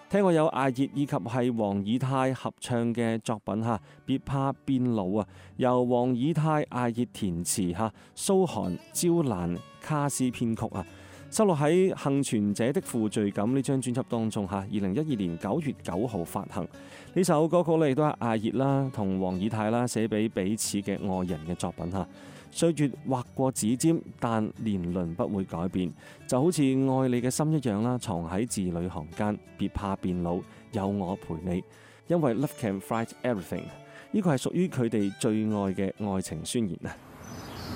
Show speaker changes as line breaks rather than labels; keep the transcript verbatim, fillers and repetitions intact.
聽過有艾熱以及係黃以太合唱嘅作品嚇，別怕變老啊，由黃以太、艾熱填詞嚇，蘇涵、招蘭、卡斯編曲啊，收錄喺《幸存者的負罪感》呢張專輯當中嚇，二零一二年九月九號發行。呢首歌曲咧亦都係艾熱啦同黃以太啦寫俾彼此嘅愛人嘅作品嚇。歲月劃過指尖，但年輪不會改變，就好似愛你嘅心一樣啦，藏喺字裏行間。別怕變老，有我陪你，因為 Love can fight everything。呢個係屬於佢哋最愛嘅愛情宣言啊！